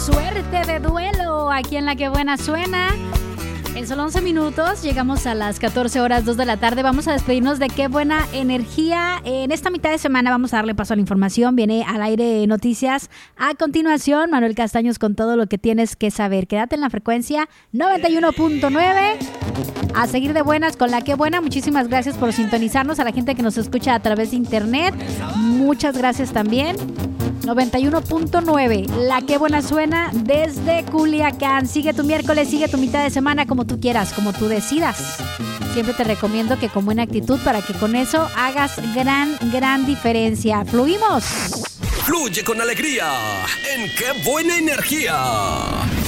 Suerte de duelo aquí en La Que Buena Suena. En solo 11 minutos llegamos a las 14 horas 2 de la tarde. Vamos a despedirnos de Qué Buena Energía. En esta mitad de semana vamos a darle paso a la información. Viene al aire noticias. A continuación, Manuel Castaños con todo lo que tienes que saber. Quédate en la frecuencia 91.9. A seguir de buenas con La Que Buena. Muchísimas gracias por sintonizarnos. A la gente que nos escucha a través de internet, muchas gracias también. 91.9, La Que Buena Suena desde Culiacán. Sigue tu miércoles, sigue tu mitad de semana como tú quieras, como tú decidas. Siempre te recomiendo que con buena actitud para que con eso hagas gran diferencia. ¡Fluimos! Fluye con alegría en Qué Buena Energía.